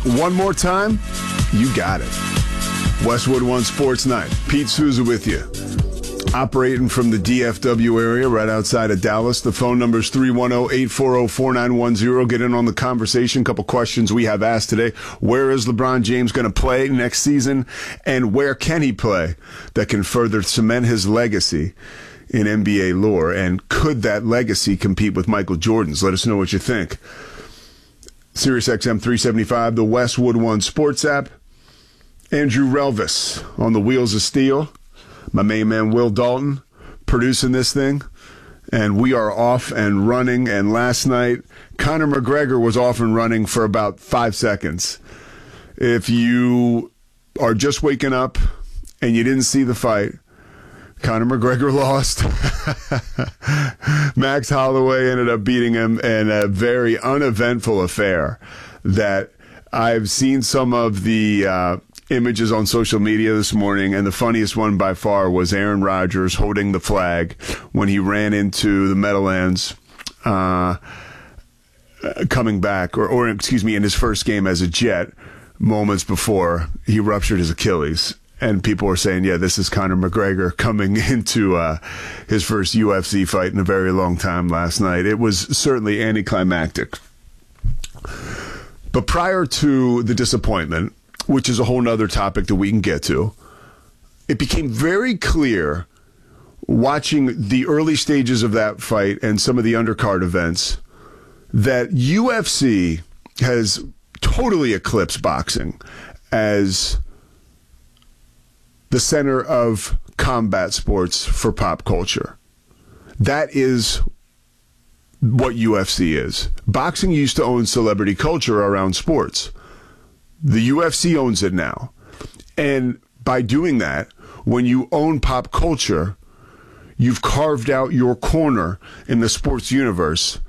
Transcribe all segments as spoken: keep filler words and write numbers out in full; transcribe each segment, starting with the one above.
One more time, you got it. Westwood One Sports Night. Pete Souza with you. Operating from the D F W area right outside of Dallas. The phone number is three one zero, eight four zero, four nine one zero. Get in on the conversation. A couple questions we have asked today. Where is LeBron James going to play next season? And where can he play that can further cement his legacy in N B A lore? And could that legacy compete with Michael Jordan's? Let us know what you think. SiriusXM three seventy-five, the Westwood One Sports app. Andrew Relvis on the wheels of steel. My main man, Will Dalton, producing this thing. And we are off and running. And last night, Conor McGregor was off and running for about five seconds. If you are just waking up and you didn't see the fight, Conor McGregor lost. Max Holloway ended up beating him in a very uneventful affair that I've seen some of the uh, images on social media this morning, and the funniest one by far was Aaron Rodgers holding the flag when he ran into the Meadowlands uh, coming back, or, or excuse me, in his first game as a Jet moments before he ruptured his Achilles. And people were saying, yeah, this is Conor McGregor coming into uh, his first U F C fight in a very long time last night. It was certainly anticlimactic. But prior to the disappointment, which is a whole nother topic that we can get to, it became very clear watching the early stages of that fight and some of the undercard events that U F C has totally eclipsed boxing as the center of combat sports for pop culture. That is what U F C is. Boxing used to own celebrity culture around sports. The U F C owns it now. And by doing that, when you own pop culture, you've carved out your corner in the sports universe,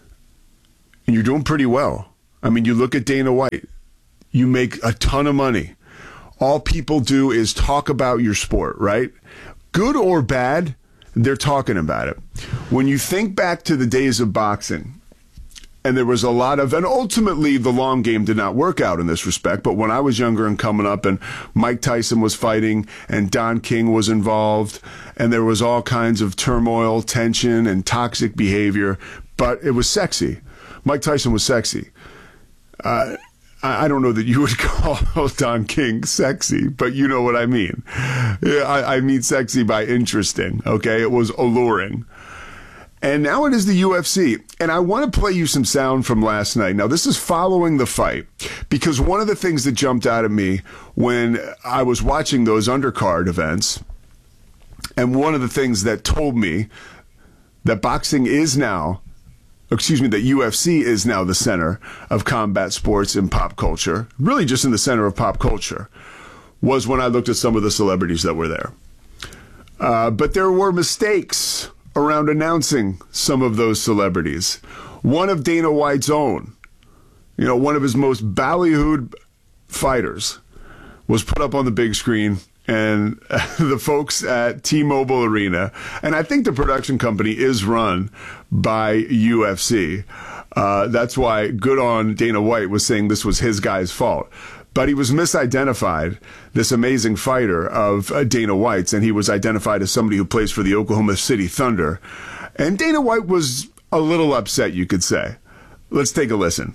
and you're doing pretty well. I mean, you look at Dana White, you make a ton of money. All people do is talk about your sport, right? Good or bad, they're talking about it. When you think back to the days of boxing, and there was a lot of, and ultimately the long game did not work out in this respect, but when I was younger and coming up and Mike Tyson was fighting and Don King was involved and there was all kinds of turmoil, tension, and toxic behavior, but it was sexy. Mike Tyson was sexy. Uh, I don't know that you would call Don King sexy, but you know what I mean. I, I mean sexy by interesting, okay? It was alluring. And now it is the U F C. And I want to play you some sound from last night. Now, this is following the fight, because one of the things that jumped out at me when I was watching those undercard events, and one of the things that told me that boxing is now, excuse me, that U F C is now the center of combat sports and pop culture, really just in the center of pop culture, was when I looked at some of the celebrities that were there. Uh, but there were mistakes around announcing some of those celebrities. One of Dana White's own, you know, one of his most ballyhooed fighters was put up on the big screen, and the folks at T-Mobile Arena, and I think the production company is run by U F C. Uh, that's why good on Dana White was saying this was his guy's fault. But he was misidentified, this amazing fighter of uh, Dana White's, and he was identified as somebody who plays for the Oklahoma City Thunder. And Dana White was a little upset, you could say. Let's take a listen.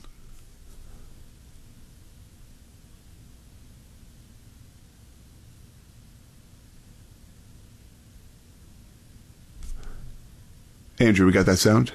Andrew, we got that sound?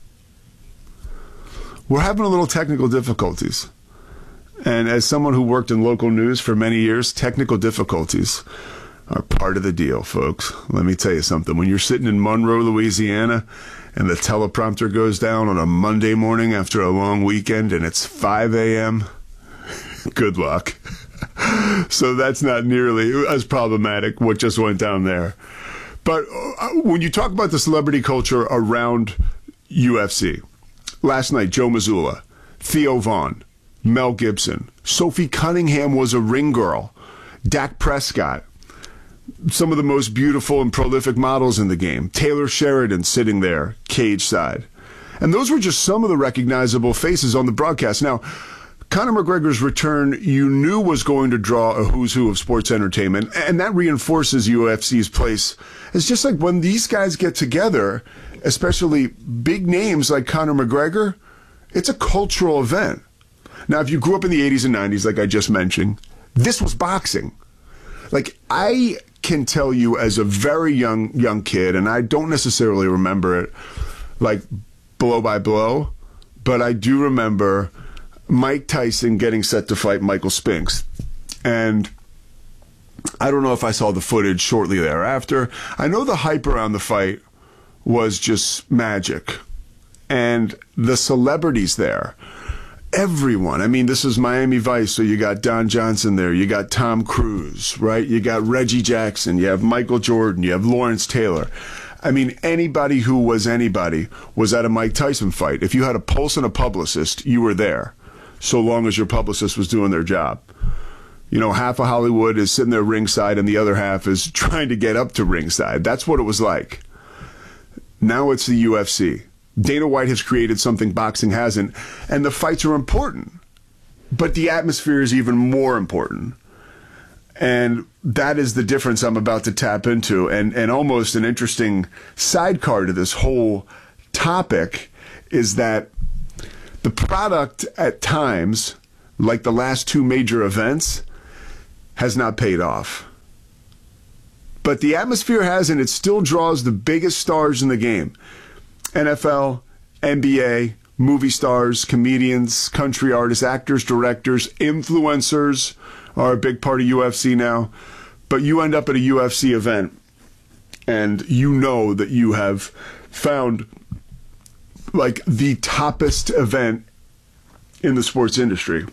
We're having a little technical difficulties. And as someone who worked in local news for many years, technical difficulties are part of the deal, folks. Let me tell you something. When you're sitting in Monroe, Louisiana, and the teleprompter goes down on a Monday morning after a long weekend and it's five a.m., good luck. So that's not nearly as problematic what just went down there. But uh, when you talk about the celebrity culture around U F C, last night, Joe Mazzulla, Theo Vaughn, Mel Gibson, Sophie Cunningham was a ring girl, Dak Prescott, some of the most beautiful and prolific models in the game, Taylor Sheridan sitting there, cage side. And those were just some of the recognizable faces on the broadcast. Now, Conor McGregor's return, you knew was going to draw a who's who of sports entertainment, and that reinforces U F C's place. It's just like when these guys get together, especially big names like Conor McGregor, it's a cultural event. Now, if you grew up in the eighties and nineties, like I just mentioned, this was boxing. Like, I can tell you as a very young young kid, and I don't necessarily remember it like blow by blow, but I do remember Mike Tyson getting set to fight Michael Spinks. And I don't know if I saw the footage shortly thereafter. I know the hype around the fight was just magic. And the celebrities there, everyone. I mean, this is Miami Vice, so you got Don Johnson there, you got Tom Cruise, right? You got Reggie Jackson, you have Michael Jordan, you have Lawrence Taylor. I mean, anybody who was anybody was at a Mike Tyson fight. If you had a pulse and a publicist, you were there, so long as your publicist was doing their job. You know, half of Hollywood is sitting there ringside and the other half is trying to get up to ringside. That's what it was like. Now it's the U F C. Dana White has created something boxing hasn't, and the fights are important. But the atmosphere is even more important. And that is the difference I'm about to tap into. And, and almost an interesting sidecar to this whole topic is that the product at times, like the last two major events, has not paid off. But the atmosphere has, and it still draws the biggest stars in the game. N F L, N B A, movie stars, comedians, country artists, actors, directors, influencers are a big part of U F C now. But you end up at a U F C event and you know that you have found like the toppest event in the sports industry.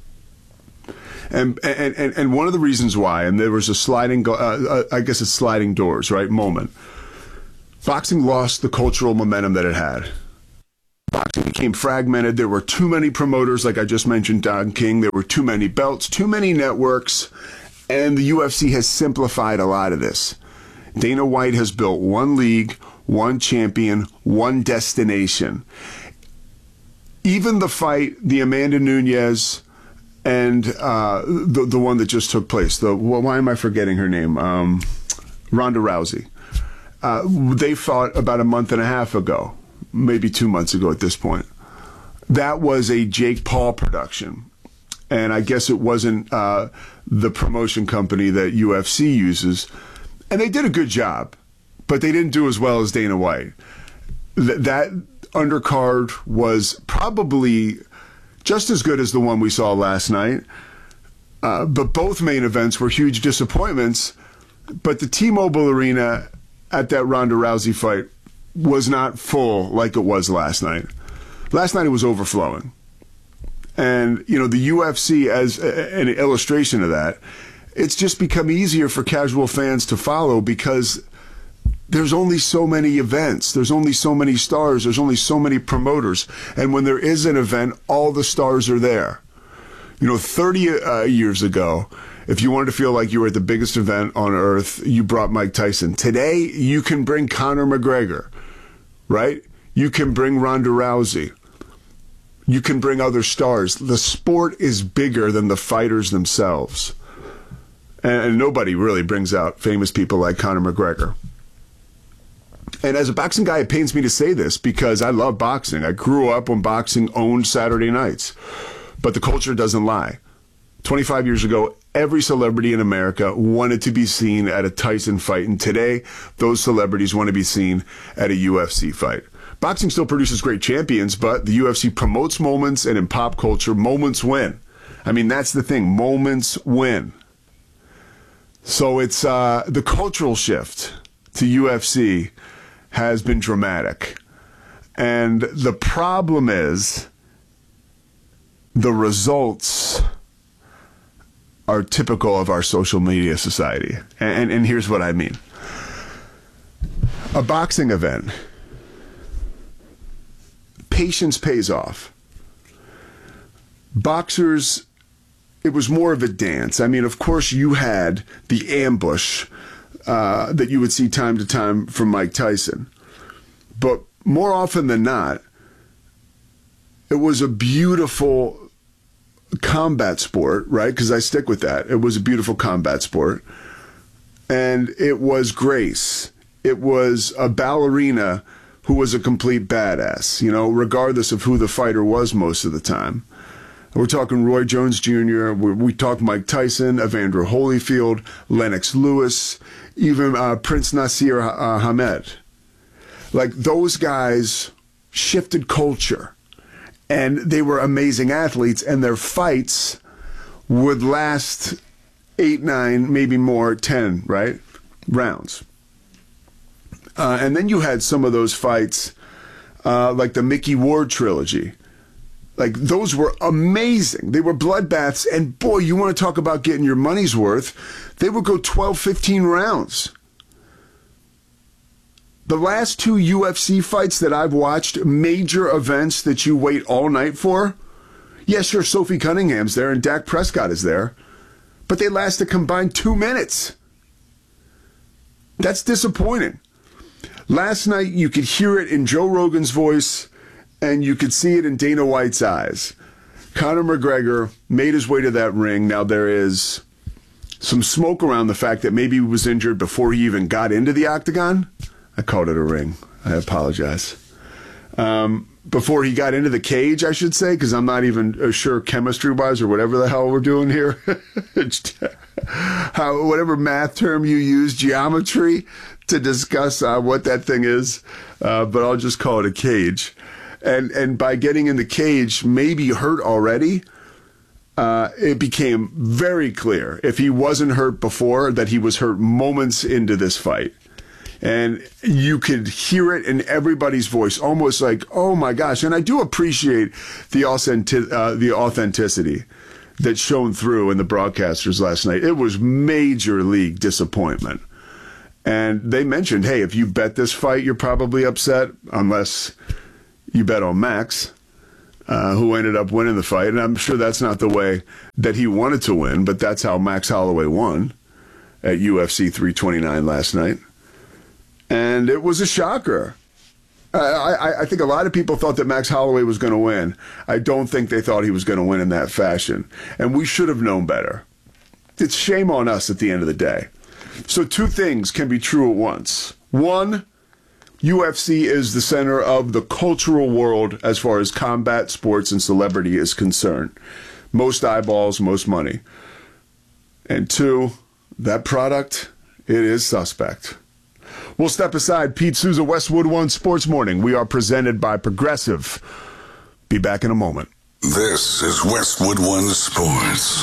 And, and, and, and one of the reasons why, and there was a sliding, uh, uh, I guess it's sliding doors, right, moment. Boxing lost the cultural momentum that it had. Boxing became fragmented. There were too many promoters, like I just mentioned, Don King. There were too many belts, too many networks, and the U F C has simplified a lot of this. Dana White has built one league, one champion, one destination. Even the fight, the Amanda Nunes and uh, the the one that just took place, the why am I forgetting her name? Um, Ronda Rousey. Uh, they fought about a month and a half ago, maybe two months ago at this point. That was a Jake Paul production. And I guess it wasn't uh, the promotion company that U F C uses. And they did a good job, but they didn't do as well as Dana White. Th- that undercard was probably just as good as the one we saw last night. Uh, but both main events were huge disappointments. But the T-Mobile Arena at that Ronda Rousey fight was not full like it was last night. Last night it was overflowing. And, you know, the U F C, as a, an illustration of that, it's just become easier for casual fans to follow because there's only so many events. There's only so many stars. There's only so many promoters. And when there is an event, all the stars are there. You know, thirty uh, years ago, if you wanted to feel like you were at the biggest event on earth, you brought Mike Tyson. Today, you can bring Conor McGregor, right? You can bring Ronda Rousey. You can bring other stars. The sport is bigger than the fighters themselves. And nobody really brings out famous people like Conor McGregor. And as a boxing guy, it pains me to say this because I love boxing. I grew up when boxing owned Saturday nights. But the culture doesn't lie. twenty-five years ago, every celebrity in America wanted to be seen at a Tyson fight. And today, those celebrities want to be seen at a U F C fight. Boxing still produces great champions, but the U F C promotes moments, and in pop culture, moments win. I mean, that's the thing. Moments win. So it's uh, the cultural shift to U F C has been dramatic. And the problem is the results are typical of our social media society. And, and, and here's what I mean. A boxing event, patience pays off. Boxers, it was more of a dance. I mean, of course, you had the ambush uh, that you would see time to time from Mike Tyson. But more often than not, it was a beautiful combat sport, right? Because I stick with that. It was a beautiful combat sport. And it was Grace. It was a ballerina who was a complete badass, you know, regardless of who the fighter was most of the time. We're talking Roy Jones Junior We, we talk Mike Tyson, Evander Holyfield, Lennox Lewis, even uh, Prince Nasir uh, Hamed. Like, those guys shifted culture. And they were amazing athletes, and their fights would last eight, nine, maybe more, ten, right, rounds. Uh, and then you had some of those fights, uh, like the Mickey Ward trilogy. Like, those were amazing. They were bloodbaths, and boy, you want to talk about getting your money's worth. They would go twelve, fifteen rounds. The last two U F C fights that I've watched, major events that you wait all night for, yeah, sure, Sophie Cunningham's there and Dak Prescott is there, but they last a combined two minutes. That's disappointing. Last night, you could hear it in Joe Rogan's voice, and you could see it in Dana White's eyes. Conor McGregor made his way to that ring. Now, there is some smoke around the fact that maybe he was injured before he even got into the octagon. I called it a ring. I apologize. Um, before he got into the cage, I should say, because I'm not even sure chemistry-wise or whatever the hell we're doing here. How, whatever math term you use, geometry, to discuss uh, what that thing is. Uh, but I'll just call it a cage. And and by getting in the cage, maybe hurt already, uh, it became very clear, if he wasn't hurt before, that he was hurt moments into this fight. And you could hear it in everybody's voice, almost like, oh my gosh. And I do appreciate the authentic, uh, the authenticity that shone through in the broadcasters last night. It was major league disappointment. And they mentioned, hey, if you bet this fight, you're probably upset, unless you bet on Max, uh, who ended up winning the fight. And I'm sure that's not the way that he wanted to win, but that's how Max Holloway won at U F C three twenty-nine last night. And it was a shocker. I, I, I think a lot of people thought that Max Holloway was going to win. I don't think they thought he was going to win in that fashion. And we should have known better. It's shame on us at the end of the day. So two things can be true at once. One, U F C is the center of the cultural world as far as combat sports and celebrity is concerned. Most eyeballs, most money. And two, that product, it is suspect. We'll step aside. Pete Souza, Westwood One Sports Morning. We are presented by Progressive. Be back in a moment. This is Westwood One Sports.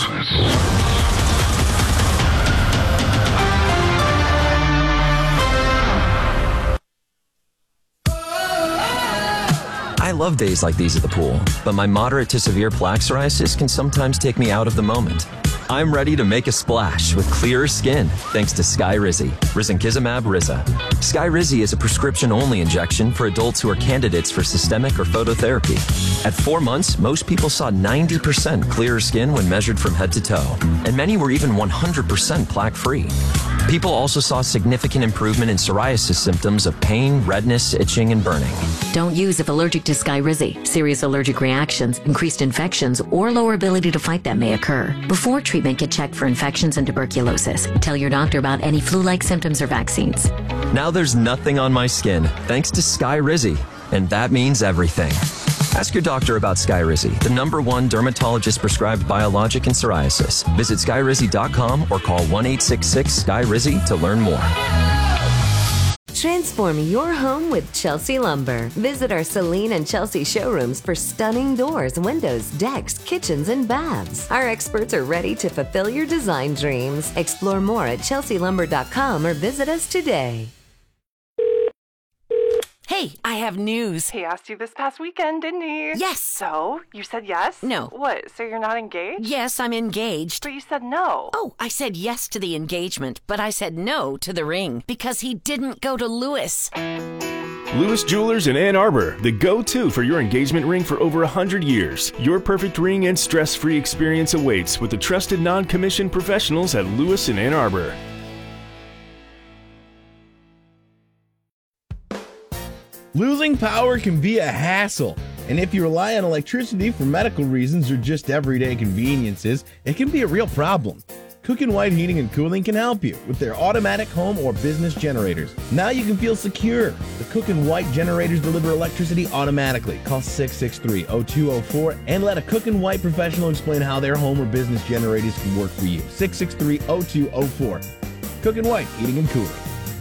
I love days like these at the pool, but my moderate to severe plaque psoriasis can sometimes take me out of the moment. I'm ready to make a splash with clearer skin thanks to Skyrizi, risankizumab Riza. Skyrizi is a prescription-only injection for adults who are candidates for systemic or phototherapy. At four months, most people saw ninety percent clearer skin when measured from head to toe, and many were even one hundred percent plaque-free. People also saw significant improvement in psoriasis symptoms of pain, redness, itching, and burning. Don't use if allergic to Skyrizi. Serious allergic reactions, increased infections, or lower ability to fight them may occur. Before treatment, get checked for infections and tuberculosis. Tell your doctor about any flu-like symptoms or vaccines. Now there's nothing on my skin thanks to Skyrizi, and that means everything. Ask your doctor about Skyrizi, the number one dermatologist-prescribed biologic in psoriasis. Visit skyrizi dot com or call one eight six six Sky Rizi to learn more. Transform your home with Chelsea Lumber. Visit our Celine and Chelsea showrooms for stunning doors, windows, decks, kitchens, and baths. Our experts are ready to fulfill your design dreams. Explore more at chelsea lumber dot com or visit us today. Hey, I have news. He asked you this past weekend, didn't he? Yes. So, you said yes? No. What, so you're not engaged? Yes, I'm engaged. But you said no. Oh, I said yes to the engagement, but I said no to the ring because he didn't go to Lewis. Lewis Jewelers in Ann Arbor, the go-to for your engagement ring for over one hundred years. Your perfect ring and stress-free experience awaits with the trusted non-commissioned professionals at Lewis in Ann Arbor. Losing power can be a hassle. And if you rely on electricity for medical reasons or just everyday conveniences, it can be a real problem. Cook and White Heating and Cooling can help you with their automatic home or business generators. Now you can feel secure. The Cook and White generators deliver electricity automatically. Call six six three, oh two oh four and let a Cook and White professional explain how their home or business generators can work for you. six six three, oh two oh four. Cook and White Heating and Cooling.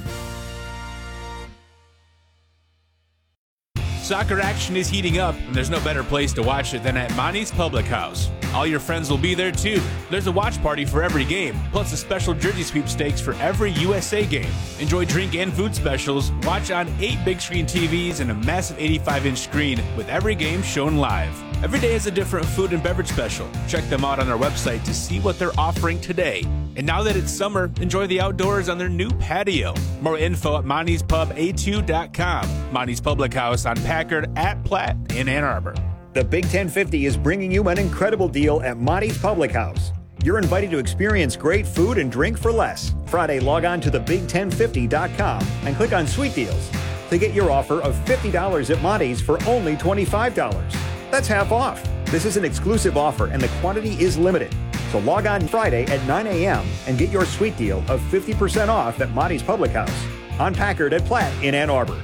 Soccer action is heating up, and there's no better place to watch it than at Monty's Public House. All your friends will be there too. There's a watch party for every game, plus a special jersey sweepstakes for every U S A game. Enjoy drink and food specials, watch on eight big screen T Vs and a massive eighty-five inch screen with every game shown live. Every day is a different food and beverage special. Check them out on our website to see what they're offering today. And now that it's summer, enjoy the outdoors on their new patio. More info at monty's pub a two dot com. Monty's Public House on Packard at Platt in Ann Arbor. The Big ten fifty is bringing you an incredible deal at Monty's Public House. You're invited to experience great food and drink for less. Friday, log on to the big ten fifty dot com and click on Sweet Deals to get your offer of fifty dollars at Monty's for only twenty-five dollars. That's half off. This is an exclusive offer and the quantity is limited. So log on Friday at nine a.m. and get your sweet deal of fifty percent off at Monty's Public House on Packard at Platt in Ann Arbor.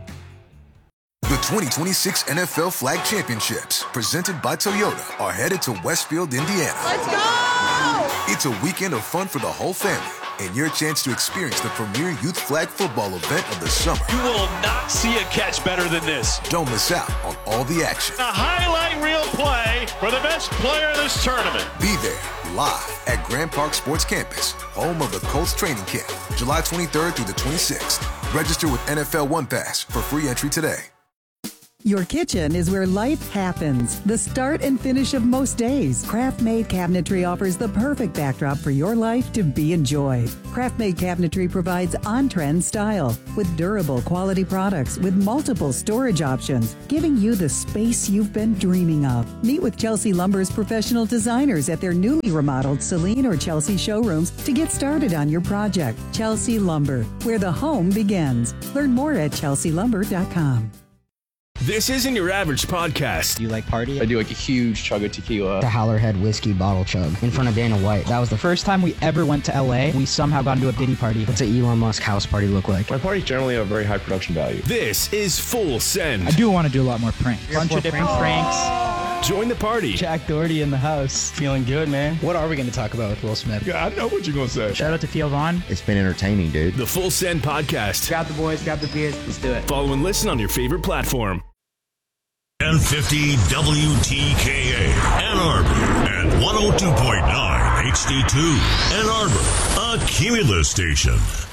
The twenty twenty-six N F L Flag Championships, presented by Toyota, are headed to Westfield, Indiana. Let's go! It's a weekend of fun for the whole family and your chance to experience the premier youth flag football event of the summer. You will not see a catch better than this. Don't miss out on all the action. A highlight reel play for the best player of this tournament. Be there live at Grand Park Sports Campus, home of the Colts training camp, July twenty-third through the twenty-sixth. Register with N F L One Pass for free entry today. Your kitchen is where life happens. The start and finish of most days. Craft-Made Cabinetry offers the perfect backdrop for your life to be enjoyed. Craft-Made Cabinetry provides on-trend style with durable quality products with multiple storage options, giving you the space you've been dreaming of. Meet with Chelsea Lumber's professional designers at their newly remodeled Celine or Chelsea showrooms to get started on your project. Chelsea Lumber, where the home begins. Learn more at chelsea lumber dot com. This isn't your average podcast. Do you like party? I do like a huge chug of tequila. The Howlerhead whiskey bottle chug in front of Dana White. That was the first time we ever went to L A. We somehow got into a Diddy party. What's an Elon Musk house party look like? My parties generally have very high production value. This is Full Send. I do want to do a lot more pranks. A bunch of different pranks. Join the party. Jack Doherty in the house. Feeling good, man. What are we going to talk about with Will Smith? Yeah, I know what you're going to say. Shout out to Theo Vaughn. It's been entertaining, dude. The Full Send podcast. Grab the boys, grab the beers. Let's do it. Follow and listen on your favorite platform. ten fifty W T K A, Ann Arbor, and one oh two point nine H D two, Ann Arbor, a Cumulus station.